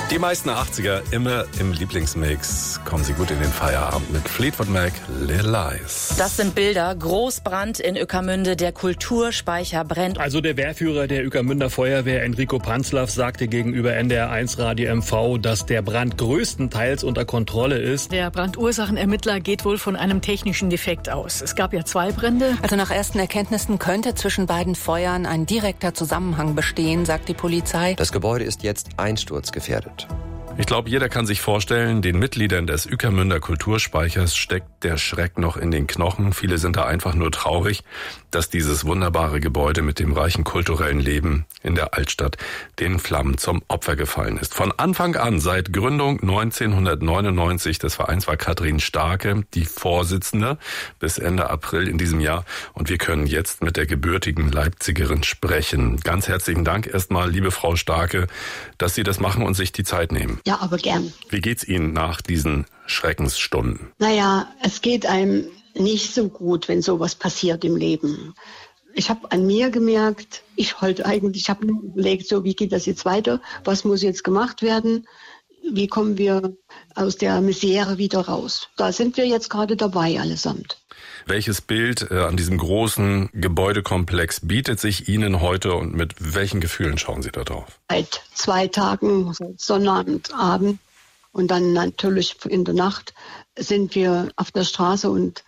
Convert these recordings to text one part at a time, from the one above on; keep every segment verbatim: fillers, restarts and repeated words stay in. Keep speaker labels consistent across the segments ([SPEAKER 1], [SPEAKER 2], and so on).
[SPEAKER 1] Die meisten achtziger immer im Lieblingsmix. Kommen Sie gut in den Feierabend mit Fleetwood Mac, Little Lies.
[SPEAKER 2] Das sind Bilder. Großbrand in Ueckermünde. Der Kulturspeicher brennt.
[SPEAKER 3] Also der Wehrführer der Ueckermünder Feuerwehr, Enrico Panzlaff, sagte gegenüber N D R eins Radio M V, dass der Brand größtenteils unter Kontrolle ist.
[SPEAKER 4] Der Brandursachenermittler geht wohl von einem technischen Defekt aus. Es gab ja zwei Brände.
[SPEAKER 5] Also nach ersten Erkenntnissen könnte zwischen beiden Feuern ein direkter Zusammenhang bestehen, sagt die Polizei.
[SPEAKER 6] Das Gebäude ist jetzt einsturzgefährdet.
[SPEAKER 1] Ich glaube, jeder kann sich vorstellen, den Mitgliedern des Ueckermünder Kulturspeichers steckt der Schreck noch in den Knochen. Viele sind da einfach nur traurig, dass dieses wunderbare Gebäude mit dem reichen kulturellen Leben in der Altstadt den Flammen zum Opfer gefallen ist. Von Anfang an, seit Gründung neunzehnhundertneunundneunzig des Vereins, war Katrin Starke die Vorsitzende bis Ende April in diesem Jahr. Und wir können jetzt mit der gebürtigen Leipzigerin sprechen. Ganz herzlichen Dank erstmal, liebe Frau Starke, dass Sie das machen und sich die Zeit nehmen.
[SPEAKER 7] Ja, aber gern.
[SPEAKER 1] Wie geht's Ihnen nach diesen Schreckensstunden?
[SPEAKER 7] Naja, es geht einem nicht so gut, wenn sowas passiert im Leben. Ich habe an mir gemerkt, ich wollte eigentlich, ich habe nur überlegt, so wie geht das jetzt weiter? Was muss jetzt gemacht werden? Wie kommen wir aus der Misere wieder raus? Da sind wir jetzt gerade dabei allesamt.
[SPEAKER 1] Welches Bild äh, an diesem großen Gebäudekomplex bietet sich Ihnen heute und mit welchen Gefühlen schauen Sie da drauf?
[SPEAKER 7] Seit zwei Tagen, Sonnabend, Abend und dann natürlich in der Nacht sind wir auf der Straße und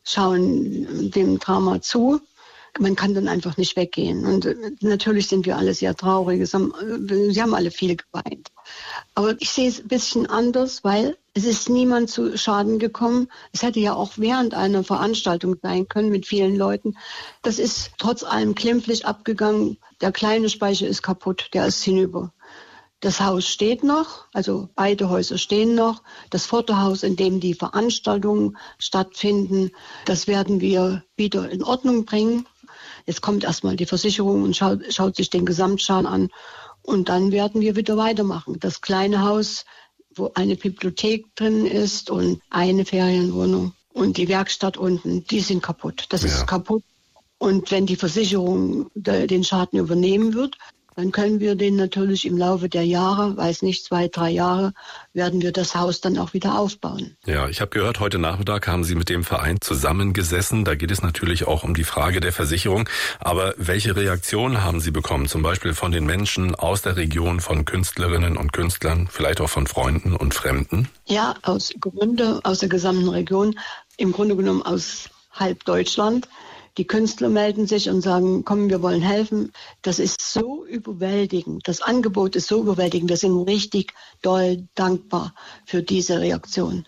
[SPEAKER 7] schauen dem Drama zu. Man kann dann einfach nicht weggehen. Und natürlich sind wir alle sehr traurig. Sie haben, sie haben alle viel geweint. Aber ich sehe es ein bisschen anders, weil es ist niemand zu Schaden gekommen. Es hätte ja auch während einer Veranstaltung sein können mit vielen Leuten. Das ist trotz allem glimpflich abgegangen. Der kleine Speicher ist kaputt, der ist hinüber. Das Haus steht noch, also beide Häuser stehen noch. Das Vorderhaus, in dem die Veranstaltungen stattfinden, das werden wir wieder in Ordnung bringen. Jetzt kommt erstmal die Versicherung und schaut, schaut sich den Gesamtschaden an. Und dann werden wir wieder weitermachen. Das kleine Haus, wo eine Bibliothek drin ist und eine Ferienwohnung und die Werkstatt unten, die sind kaputt. Das ja. ist kaputt. Und wenn die Versicherung den Schaden übernehmen wird, dann können wir den natürlich im Laufe der Jahre, weiß nicht, zwei, drei Jahre, werden wir das Haus dann auch wieder aufbauen.
[SPEAKER 1] Ja, ich habe gehört, heute Nachmittag haben Sie mit dem Verein zusammengesessen. Da geht es natürlich auch um die Frage der Versicherung. Aber welche Reaktionen haben Sie bekommen? Zum Beispiel von den Menschen aus der Region, von Künstlerinnen und Künstlern, vielleicht auch von Freunden und Fremden?
[SPEAKER 7] Ja, aus Gründe, aus der gesamten Region, im Grunde genommen aus halb Deutschland. Die Künstler melden sich und sagen, komm, wir wollen helfen. Das ist so überwältigend. Das Angebot ist so überwältigend. Wir sind richtig doll dankbar für diese Reaktion.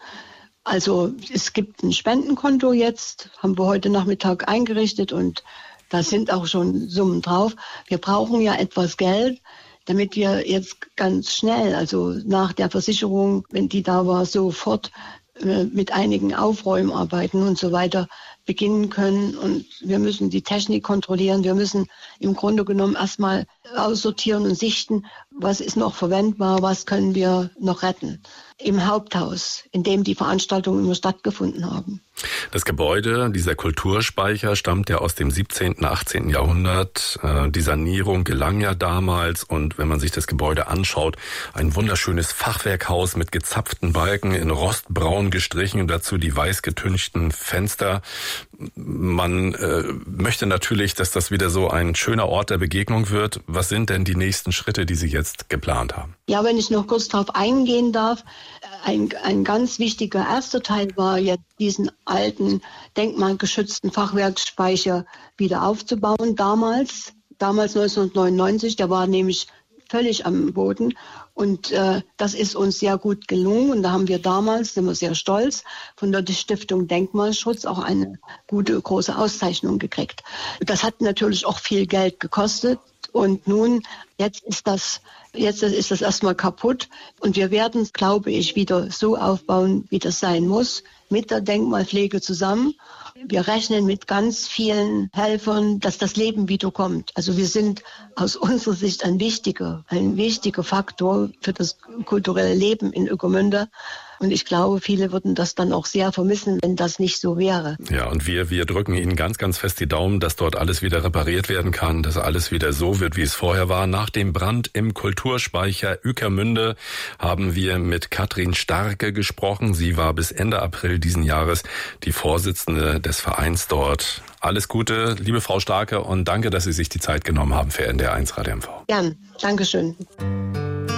[SPEAKER 7] Also es gibt ein Spendenkonto jetzt, haben wir heute Nachmittag eingerichtet und da sind auch schon Summen drauf. Wir brauchen ja etwas Geld, damit wir jetzt ganz schnell, also nach der Versicherung, wenn die da war, sofort äh, mit einigen Aufräumarbeiten und so weiter beginnen können. Und wir müssen die Technik kontrollieren. Wir müssen im Grunde genommen erstmal aussortieren und sichten, was ist noch verwendbar, was können wir noch retten. Im Haupthaus, in dem die Veranstaltungen immer stattgefunden haben.
[SPEAKER 1] Das Gebäude, dieser Kulturspeicher, stammt ja aus dem siebzehnten, achtzehnten Jahrhundert. Die Sanierung gelang ja damals und wenn man sich das Gebäude anschaut, ein wunderschönes Fachwerkhaus mit gezapften Balken in rostbraun gestrichen und dazu die weiß getünchten Fenster. Man äh, möchte natürlich, dass das wieder so ein schöner Ort der Begegnung wird. Was sind denn die nächsten Schritte, die Sie jetzt geplant haben?
[SPEAKER 7] Ja, wenn ich noch kurz darauf eingehen darf, ein, ein ganz wichtiger erster Teil war jetzt diesen alten, denkmalgeschützten Fachwerkspeicher wieder aufzubauen. Damals, damals neunzehnhundertneunundneunzig, der war nämlich völlig am Boden. Und äh, das ist uns sehr gut gelungen. Und da haben wir damals, sind wir sehr stolz, von der Stiftung Denkmalschutz auch eine gute, große Auszeichnung gekriegt. Das hat natürlich auch viel Geld gekostet. Und nun, jetzt ist das, jetzt ist das erstmal kaputt. Und wir werden es, glaube ich, wieder so aufbauen, wie das sein muss, mit der Denkmalpflege zusammen. Wir rechnen mit ganz vielen Helfern, dass das Leben wiederkommt. Also wir sind aus unserer Sicht ein wichtiger, ein wichtiger Faktor für das kulturelle Leben in Ueckermünde. Und ich glaube, viele würden das dann auch sehr vermissen, wenn das nicht so wäre.
[SPEAKER 1] Ja, und wir, wir drücken Ihnen ganz, ganz fest die Daumen, dass dort alles wieder repariert werden kann, dass alles wieder so wird, wie es vorher war. Nach dem Brand im Kulturspeicher Ueckermünde haben wir mit Katrin Starke gesprochen. Sie war bis Ende April diesen Jahres die Vorsitzende des Vereins dort. Alles Gute, liebe Frau Starke, und danke, dass Sie sich die Zeit genommen haben für N D R eins Radio M V.
[SPEAKER 7] Gern, Dankeschön.